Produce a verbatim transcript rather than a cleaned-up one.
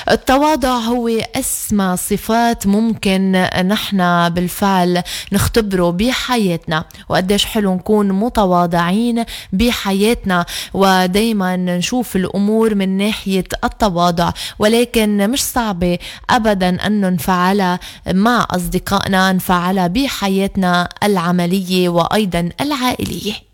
التواضع هو أسمى صفات ممكن نحن بالفعل نختبره بحياتنا، وقديش حلو نكون متواضعين بحياتنا ودايما نشوف الأمور من ناحية التواضع، ولكن مش صعبة أبدا أن نفعلها مع أصدقائنا، نفعلها بحياتنا العملية وأيضا العائلية.